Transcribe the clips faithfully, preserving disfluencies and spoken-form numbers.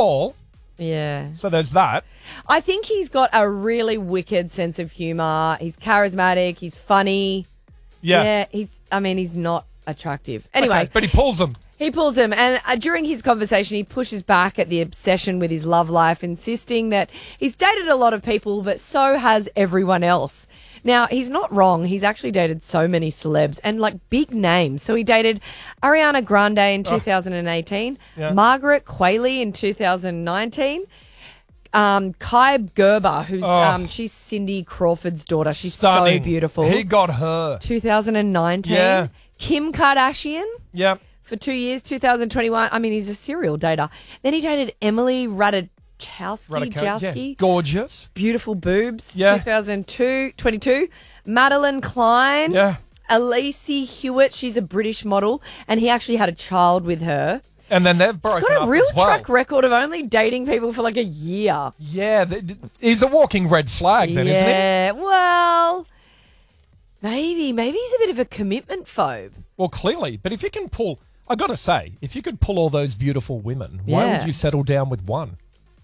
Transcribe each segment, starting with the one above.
tall. Yeah. So there's that. I think he's got a really wicked sense of humour. He's charismatic. He's funny. Yeah. Yeah. He's. I mean, he's not attractive. Anyway. Okay, but he pulls them. He pulls him, and uh, during his conversation, he pushes back at the obsession with his love life, insisting that he's dated a lot of people, but so has everyone else. Now, he's not wrong. He's actually dated so many celebs and, like, big names. So he dated Ariana Grande in two thousand eighteen, Oh. Yeah. Margaret Qualley in two thousand nineteen, um, Kai Gerber, who's Oh. um, she's Cindy Crawford's daughter. She's Stunning. so beautiful. He got her. two thousand nineteen, Yeah. Kim Kardashian. Yep. For two years, two thousand twenty-one. I mean, he's a serial dater. Then he dated Emily Ratajkowski. Radical- Jowski. yeah. Gorgeous. Beautiful boobs. Yeah. two thousand twenty-two. Madeline Klein. Yeah. Elise Hewitt. She's a British model. And he actually had a child with her. And then they've broken He's got up a real as well. track record of only dating people for like a year. Yeah. th- th- He's a walking red flag then, isn't he? Yeah. Well, maybe. Maybe he's a bit of a commitment phobe. Well, clearly. But if you can pull... I got to say, if you could pull all those beautiful women, why Yeah. would you settle down with one?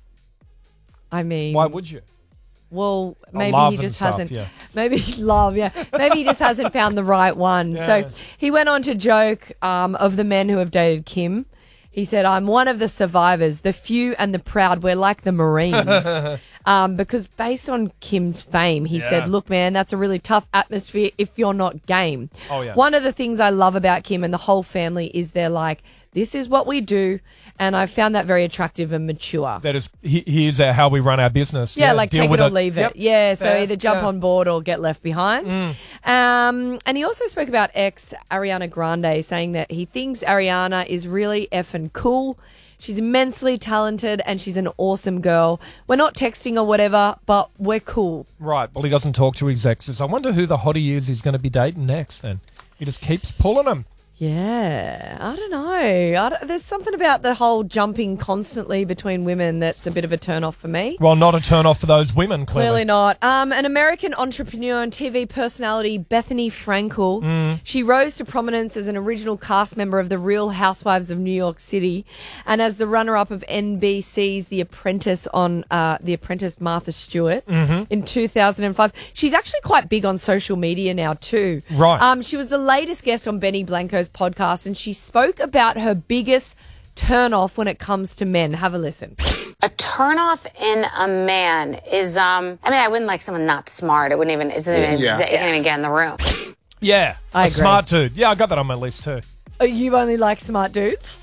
I mean... Why would you? Well, maybe love he and just stuff, hasn't. yeah. Maybe love, yeah. Maybe he just hasn't found the right one. Yeah. So he went on to joke um, of the men who have dated Kim. He said, "I'm one of the survivors, the few and the proud. We're like the Marines." um, because based on Kim's fame, he Yeah. said, "Look, man, that's a really tough atmosphere if you're not game." Oh, yeah. One of the things I love about Kim and the whole family is they're like, "This is what we do," and I found that very attractive and mature. That is, he, here's uh, how we run our business. Yeah, like deal take with it or leave it. Yep. Yeah, so Yeah, either jump yeah. on board or get left behind. Mm. Um, and he also spoke about ex Ariana Grande, saying that he thinks Ariana is really effing cool. She's immensely talented and she's an awesome girl. We're not texting or whatever, but we're cool. Right. Well, he doesn't talk to his exes. I wonder who the hottie is he's going to be dating next then. He just keeps pulling them. Yeah, I don't know. I don't, there's something about the whole jumping constantly between women that's a bit of a turn off for me. Well, not a turn off for those women, clearly. Clearly not. Um, an American entrepreneur and T V personality, Bethany Frankel, Mm. she rose to prominence as an original cast member of The Real Housewives of New York City and as the runner-up of N B C's The Apprentice on uh, The Apprentice Martha Stewart Mhm. in two thousand five. She's actually quite big on social media now too. Right. Um, she was the latest guest on Benny Blanco's podcast and she spoke about her biggest turn off when it comes to men. Have a listen. A turnoff in a man is, um, I mean, I wouldn't like someone not smart. It wouldn't even, it's not even, Yeah. it can't even get in the room. Yeah. I a agree. smart dude. Yeah, I got that on my list too. Oh, you only like smart dudes?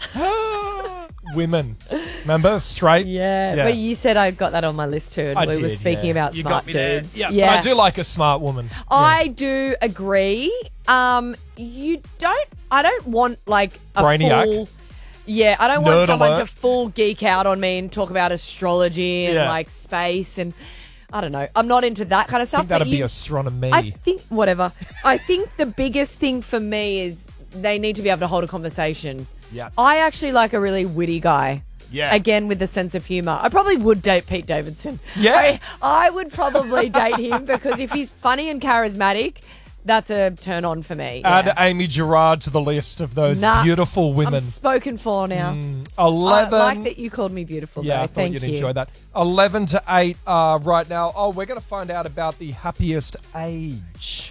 Women. Remember? Straight? Yeah, but you said I got that on my list too, and I we were did, speaking yeah. about You smart got me there. dudes. Yeah, yeah. But I do like a smart woman. I do agree. Um, you don't. I don't want like a Brainiac. full. Yeah, I don't Nerd want someone alert. to full geek out on me and talk about astrology and Yeah. like space and I don't know. I'm not into that kind of I stuff. think that'd but be you- astronomy. I think whatever. I think the biggest thing for me is they need to be able to hold a conversation. Yeah. I actually like a really witty guy. Yeah. Again, with a sense of humour. I probably would date Pete Davidson. Yeah. I, I would probably date him because if he's funny and charismatic, that's a turn on for me. Add Yeah. Amy Gerard to the list of those Nah, beautiful women. I'm spoken for now. Mm, I eleven. like that you called me beautiful, Yeah, though. I thought Thank you'd you. enjoy that. eleven to eight uh, right now. Oh, we're going to find out about the happiest age.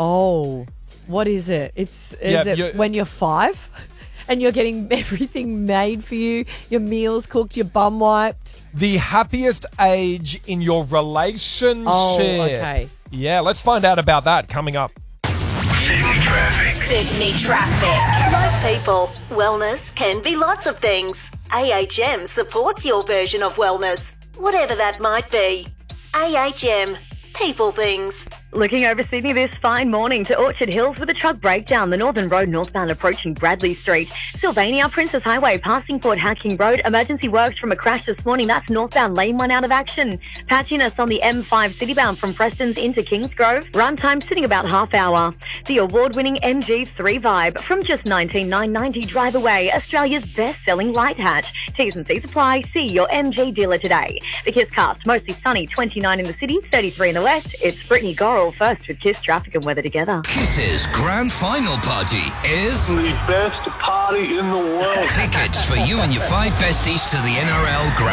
Oh, what is it? It's is Yeah, it you're- when you're five and you're getting everything made for you, your meals cooked, your bum wiped. The happiest age in your relationship. Oh, okay. Yeah, let's find out about that coming up. Sydney traffic. Sydney traffic. Like people, wellness can be lots of things. A H M supports your version of wellness, whatever that might be. A H M, people things. Looking over Sydney this fine morning to Orchard Hills with a truck breakdown. The Northern Road northbound approaching Bradley Street. Sylvania, Princess Highway passing Port Hacking Road. Emergency works from a crash this morning. That's northbound lane one out of action. Patchiness on the M five citybound from Prestons into Kingsgrove. Runtime sitting about half hour. The award-winning M G three Vibe from just nineteen thousand nine hundred ninety drive away. Australia's best-selling light hatch. T's and C's apply. See your M G dealer today. The Kiss Cast, mostly sunny, twenty-nine in the city, thirty-three in the west. It's Brittany Gorrell first with Kiss Traffic and Weather together. Kiss's grand final party is the best party in the world. Tickets for you and your five besties to the N R L Grand